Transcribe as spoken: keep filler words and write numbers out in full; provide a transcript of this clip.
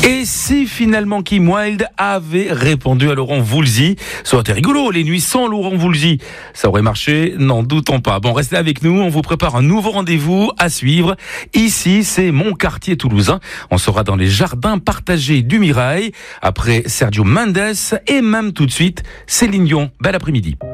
Et si finalement Kim Wilde avait répondu à Laurent Voulzy, ça aurait été rigolo, les nuits sans Laurent Voulzy. Ça aurait marché, n'en doutons pas. Bon, restez avec nous, on vous prépare un nouveau rendez-vous à suivre. Ici, c'est mon quartier toulousain. On sera dans les jardins partagés du Mirail, après Sergio Mendes et même tout de suite Céline Dion. Bel après-midi.